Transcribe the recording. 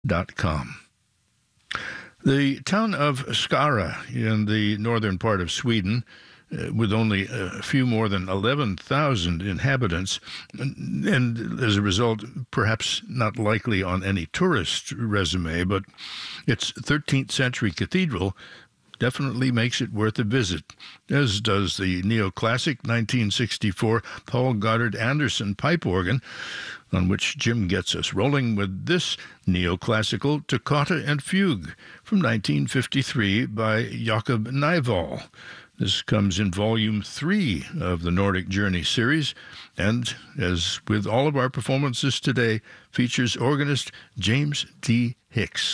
The town of Skara in the northern part of Sweden, with only a few more than 11,000 inhabitants, and as a result, perhaps not likely on any tourist resume, but its 13th century cathedral definitely makes it worth a visit, as does the neoclassic 1964 Paul Goddard Anderson pipe organ, on which Jim gets us rolling with this neoclassical toccata and fugue from 1953 by Jakob Nyvall. This comes in Volume 3 of the Nordic Journey series, and, as with all of our performances today, features organist James D. Hicks.